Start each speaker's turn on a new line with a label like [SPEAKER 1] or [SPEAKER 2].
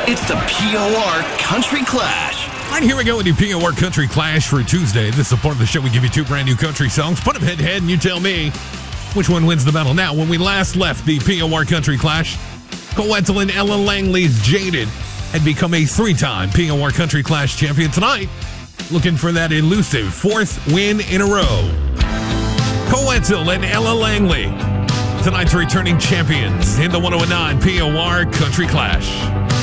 [SPEAKER 1] It's the POR Country Clash.
[SPEAKER 2] All right, here we go with your POR Country Clash for Tuesday. This is a part of the show. We give you two brand new country songs. Put them head-to-head, and you tell me which one wins the battle. Now, when we last left the POR Country Clash, Cole Wetzel and Ella Langley's Jaded had become a three-time POR Country Clash champion. Tonight, looking for that elusive fourth win in a row. Cole Wetzel and Ella Langley, tonight's returning champions in the 109 POR Country Clash.